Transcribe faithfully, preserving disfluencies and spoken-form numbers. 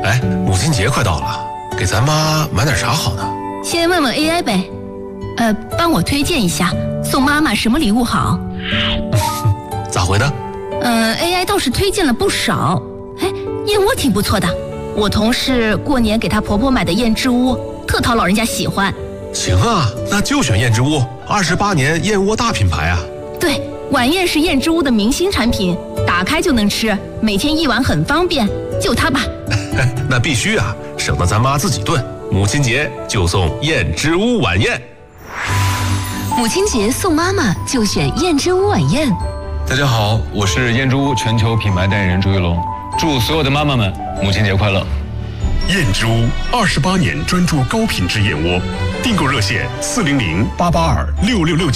哎，母亲节快到了，给咱妈买点啥好呢？ 先问问 A I 呗，呃，帮我推荐一下，送妈妈什么礼物好？ 咋回的？ 嗯 ，A I 倒是推荐了不少。哎，燕窝挺不错的，我同事过年给她婆婆买的燕之屋，特讨老人家喜欢。 行啊，那就选燕之屋，二十八年燕窝大品牌啊。 对，晚宴是燕之屋的明星产品，打开就能吃，每天一碗很方便，就它吧。 那必须啊，省得咱妈自己炖。母亲节就送燕之屋晚宴。 母亲节送妈妈就选燕之屋晚宴。 大家好，我是燕之屋全球品牌代言人朱一龙，祝所有的妈妈们母亲节快乐。 燕之屋二十八年专注高品质燕窝，订购热线四零零八八二六六六九。